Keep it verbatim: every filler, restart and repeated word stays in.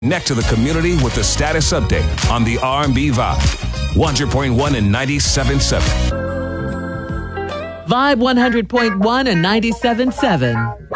Connect to the community with the status update on the R and B Vibe. one hundred point one and ninety-seven point seven. Vibe one hundred point one and ninety-seven point seven.